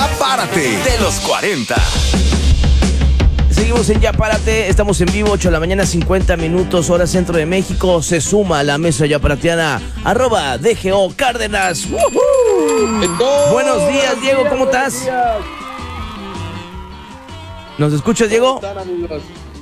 Ya Párate de los 40. Seguimos en Ya Párate, estamos en vivo, 8 de la mañana, 50 minutos, hora centro de México. Se suma a la mesa yaparateana, @DGO Cárdenas. Buenos días, Diego, ¿cómo estás? ¿Nos escuchas, Diego? ¿Cómo están, amigos?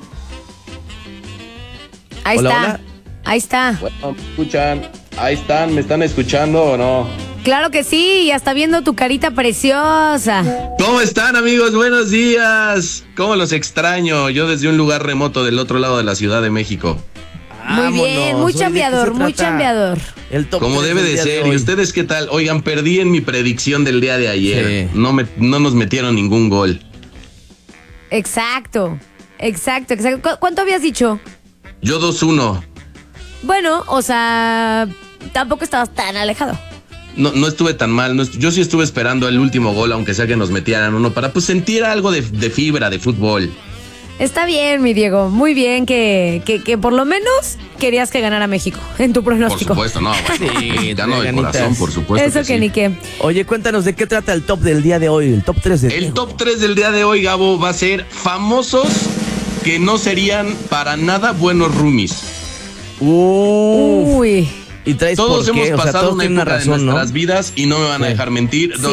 Ahí Hola, está, hola. ahí está. Bueno, ¿me escuchan? Ahí están, ¿me están escuchando o no? Claro que sí, y hasta viendo tu carita preciosa. ¿Cómo están, amigos? Buenos días. ¿Cómo los extraño? Yo desde un lugar remoto del otro lado de la Ciudad de México. Muy bien, muy chambeador, muy chambeador. El top Como 3 debe del de día ser. hoy. ¿Y ustedes qué tal? Oigan, perdí en mi predicción del día de ayer. Sí. No nos metieron ningún gol. Exacto. ¿Cuánto habías dicho? Yo 2-1. Bueno, o sea, tampoco estabas tan alejado. No estuve tan mal. Yo sí estuve esperando el último gol, aunque sea que nos metieran uno, para pues sentir algo de fibra de fútbol. Está bien, mi Diego, muy bien que por lo menos querías que ganara México en tu Por pronóstico. supuesto, no. Bueno, Sí, ganó de ganitas. corazón, por supuesto. Eso que sí. ni qué. Oye, cuéntanos de qué trata el top del día de hoy, el top 3 de El Diego. top 3 del día de hoy, Gabo, va a ser famosos que no serían para nada buenos roomies. Uf. Uy. ¿Y traes Todos por qué? hemos O sea, pasado todos una tienen época razón, de ¿no? nuestras vidas y no me van a Sí. dejar mentir,